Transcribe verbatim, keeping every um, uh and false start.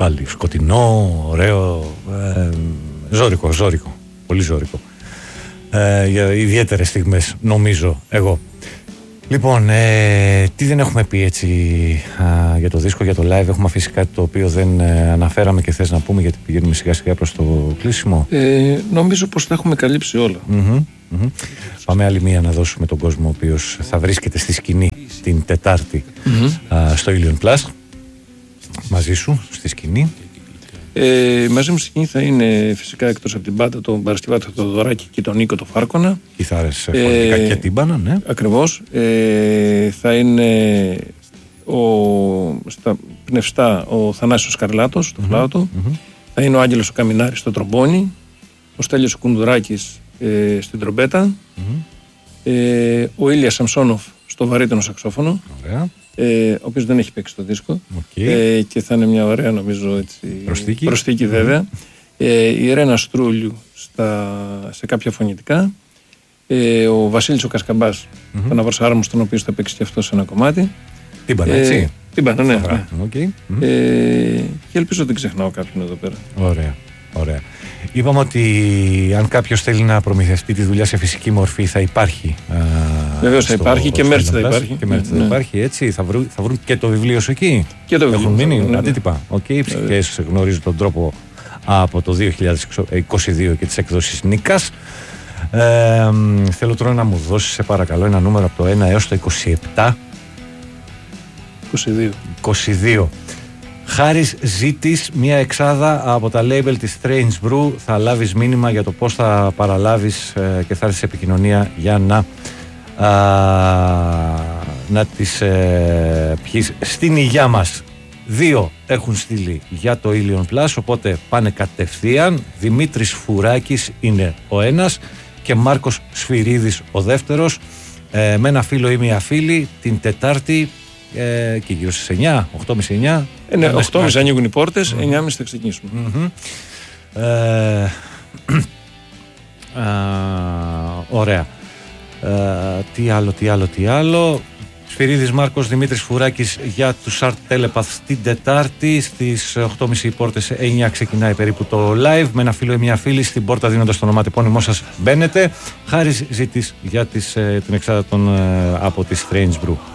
πάλι σκοτεινό, ωραίο, ε, ζώρικο, ζώρικο, πολύ ζώρικο. Ε, για ιδιαίτερες στιγμές, νομίζω εγώ. Λοιπόν, ε, τι δεν έχουμε πει έτσι α, για το δίσκο, για το live? Έχουμε αφήσει κάτι το οποίο δεν ε, αναφέραμε και θες να πούμε, γιατί πηγαίνουμε σιγά σιγά προς το κλείσιμο? Ε, νομίζω πως τα έχουμε καλύψει όλα. Mm-hmm, mm-hmm. Πάμε άλλη μία να δώσουμε τον κόσμο, ο οποίος θα βρίσκεται στη σκηνή την Τετάρτη mm-hmm. α, στο Ilion Plus. Μαζί σου στη σκηνή. Ε, μαζί μου στη σκηνή θα είναι φυσικά, εκτός από την μπάντα, τον Παρασκευάτο Θεοδωράκη και τον Νίκο το Φάρκονα. Κιθάρες, φορτικά ε, και τύμπανα, ναι. Ακριβώς. Ε, θα είναι ο, στα πνευστά ο Θανάσιος Καρλάτος, το mm-hmm. φλάουτο. Mm-hmm. Θα είναι ο Άγγελος ο Καμινάρης στο τρομπόνι. Ο Στέλιος ο Κουνδουράκης ε, στην τρομπέτα. Mm-hmm. Ε, ο Ήλιας Σαμσόνοφ στο βαρύτονο σαξόφωνο. Ωραία. Ε, ο οποίος δεν έχει παίξει το δίσκο okay. ε, και θα είναι μια ωραία, νομίζω, έτσι, προσθήκη, προσθήκη βέβαια. Mm-hmm. ε, η Ρένα Στρούλιου στα, σε κάποια φωνητικά, ε, ο Βασίλης ο Κασκαμπάς mm-hmm. τον Αβροσάρμος, τον οποίο θα παίξει και αυτό σε ένα κομμάτι. Τύμπανα, έτσι. Ε, τύμπανα, ναι, ναι. Okay. Mm-hmm. Ε, και ελπίζω ότι δεν ξεχνάω κάποιον εδώ πέρα. Ωραία, ωραία. Είπαμε ότι αν κάποιος θέλει να προμηθευτεί τη δουλειά σε φυσική μορφή, θα υπάρχει. Βεβαίως θα υπάρχει και μέρτς θα υπάρχει. Και μέρτς θα ναι. υπάρχει, έτσι. Θα βρουν, θα βρουν και το βιβλίο σου εκεί. Και το βιβλίο. Έχουν μείνει ναι, ναι. αντίτυπα. Οκ, okay, οι ψυχές γνωρίζουν τον τρόπο από το δύο χιλιάδες είκοσι δύο και τις εκδόσεις Νίκας. Ε, θέλω τώρα να μου δώσεις, σε παρακαλώ, ένα νούμερο από το ένα έως το είκοσι επτά. είκοσι δύο. είκοσι δύο. Χάρης ζήτης μια εξάδα από τα label της Strange Brew. Θα λάβεις μήνυμα για το πώς θα παραλάβεις ε, και θα έρθεις σε επικοινωνία για να, α, να τις ε, πιείς στην υγειά μας. Δύο έχουν στείλει για το Ilion Plus, οπότε πάνε κατευθείαν. Δημήτρης Φουράκης είναι ο ένας και Μάρκος Σφυρίδης ο δεύτερος. Ε, με ένα φίλο ή μια φίλη την Τετάρτη ε, και γύρω στις εννιά, οκτώ και μισή εννιά. Ε, ναι, οκτώ και μισή ανοίγουν οι πόρτες, mm-hmm. εννιά και μισή θα ξεκινήσουμε. Mm-hmm. Ε, α, ωραία. Ε, τι άλλο, τι άλλο, τι άλλο. Σφυρίδης Μάρκος, Δημήτρης Φουράκης για τους Art Telepath την Τετάρτη στις οκτώ και μισή οι πόρτες, εννιά ξεκινάει περίπου το live. Με ένα φίλο ή μια φίλη στην πόρτα, δίνοντας το ονοματεπώνυμό σας, μπαίνετε. Χάρης ζήτης για τις, την εξάδα των, από τη Strange Brew.